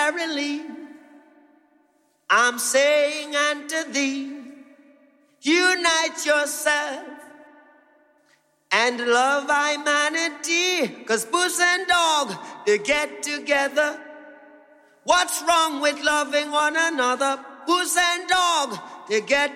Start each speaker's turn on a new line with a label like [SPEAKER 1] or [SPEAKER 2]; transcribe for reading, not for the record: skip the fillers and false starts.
[SPEAKER 1] verily, I'm saying unto thee, unite yourself and love humanity, 'cause puss and dog, they get together. What's wrong with loving one another? Puss and dog, they get